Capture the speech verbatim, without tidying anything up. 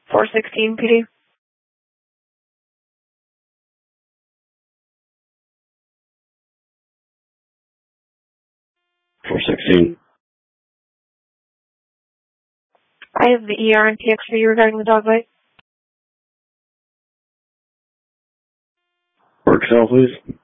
four sixteen P D. four sixteen. I have the E R and T X for you regarding the dog bite. Work cell, please.